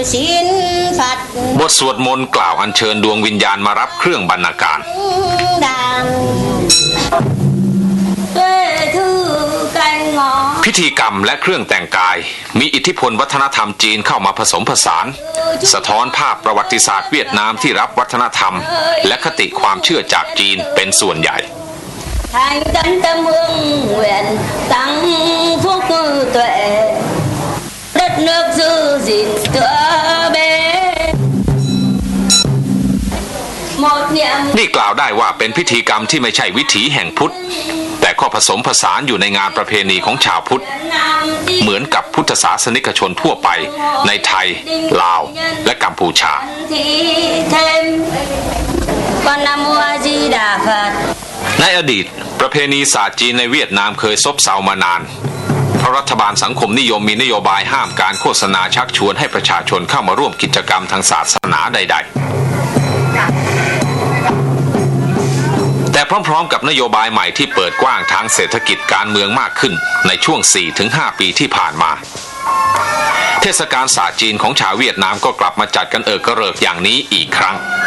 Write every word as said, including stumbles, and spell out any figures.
บทสวดมนต์กล่าวอัญเชิญดวงวิญญาณมารับเครื่องบรรณาการพิธีกรรมและเครื่องแต่งกายมีอิทธิพลวัฒนธรรมจีนเข้ามาผสมผสานสะท้อนภาพประวัติศาสตร์เวียดนามที่รับวัฒนธรรมและคติความเชื่อจากจีนเป็นส่วนใหญ่นี่กล่าวได้ว่าเป็นพิธีกรรมที่ไม่ใช่วิถีแห่งพุทธแต่ก็ผสมผสานอยู่ในงานประเพณีของชาวพุทธเหมือนกับพุทธศาสนิกชนทั่วไปในไทยลาวและกัมพูชาในอดีตประเพณีศาสตร์จีนในเวียดนามเคยซบเซามานานเพราะรัฐบาลสังคมนิยมมีนโยบายห้ามการโฆษณาชักชวนให้ประชาชนเข้ามาร่วมกิจกรรมทางศาสนาใดๆแต่พร้อมๆกับนโยบายใหม่ที่เปิดกว้างทางเศรษฐกิจการเมืองมากขึ้นในช่วง สี่ถึงห้า ปีที่ผ่านมาเทศกาลศาสตร์จีนของชาวเวียดนามก็กลับมาจัดกันเอิกกระเริกอย่างนี้อีกครั้ง